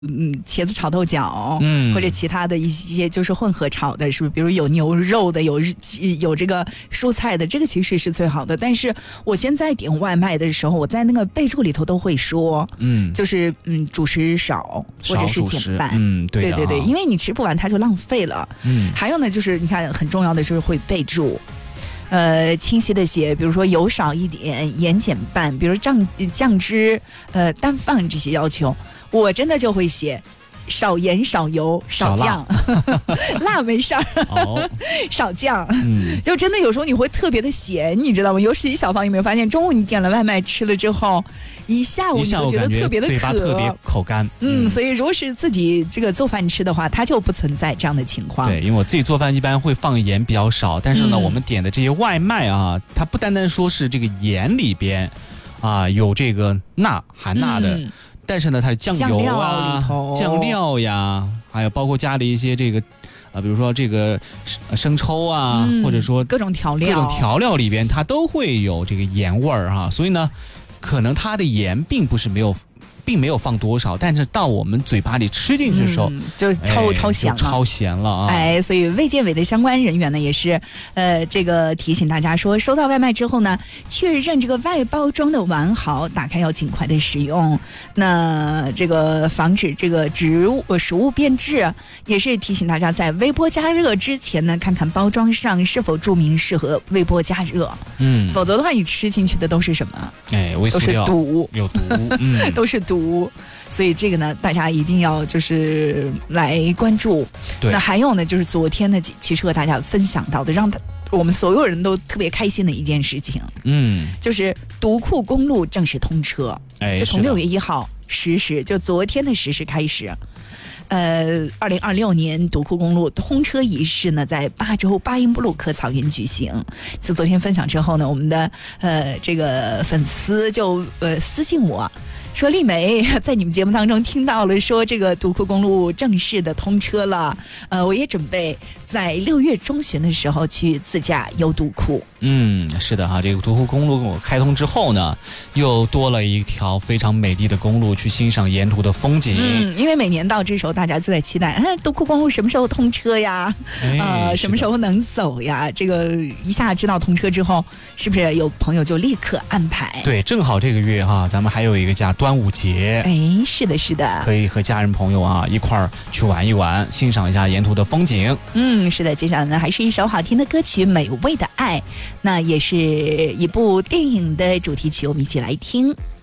茄子炒豆角，或者其他的一些就是混合炒的，是不是？比如有牛肉的，有这个蔬菜的，这个其实是最好的。但是我现在点外卖的时候，我在那个备注里头都会说，就是主食少或者是减半， 对对，因为你吃不完它就浪费了。还有呢，就是你看很重要的就是会备注。清晰的写，比如说油少一点，盐减半，比如酱汁单放这些要求，我真的就会写少盐少油少酱，辣没事儿，少酱，就真的有时候你会特别的咸，你知道吗？尤其小芳有没有发现，中午你点了外卖吃了之后，一下午你会觉得特别的渴， 嘴巴特别口干， 所以如果是自己这个做饭吃的话，它就不存在这样的情况。 对，因为我自己做饭一般会放盐比较少，但是呢，我们点的这些外卖啊，它不单单说是这个盐里边啊有这个含钠的。但是呢，它的酱油啊、酱料呀，还有包括加了一些这个，比如说这个生抽啊，或者说各种调料里边，它都会有这个盐味儿哈。所以呢，可能它的盐并没有放多少，但是到我们嘴巴里吃进去的时候， 就超咸了， 超咸了啊！ 所以卫健委的相关人员呢，也是这个提醒大家说，收到外卖之后呢，确认这个外包装的完好，打开要尽快的使用。那这个防止这个食物变质，也是提醒大家在微波加热之前呢，看看包装上是否注明适合微波加热。否则的话，你吃进去的都是什么？ 都是毒，有毒， 都是毒。所以这个呢，大家一定要就是来关注。那还有呢，就是昨天呢，其实和大家分享到的，让我们所有人都特别开心的一件事情，就是独库公路正式通车，就从6月1号实时，就昨天的实时开始。2026年独库公路通车仪式呢，在巴州巴音布鲁克草原举行。就昨天分享之后呢，我们的这个粉丝就私信我。说丽梅在你们节目当中听到了说这个独库公路正式的通车了，我也准备在6月中旬的时候去自驾游独库。 是的哈，这个独库公路开通之后呢，又多了一条非常美丽的公路去欣赏沿途的风景。 因为每年到这时候大家就在期待，独库公路什么时候通车呀？什么时候能走呀？这个一下知道通车之后，是不是有朋友就立刻安排？ 对，正好这个月哈，咱们还有一个假端午节。 是的，是的， 可以和家人朋友啊一块儿去玩一玩，欣赏一下沿途的风景。 是的，接下来呢还是一首好听的歌曲《美味的爱》，那也是一部电影的主题曲，我们一起来听。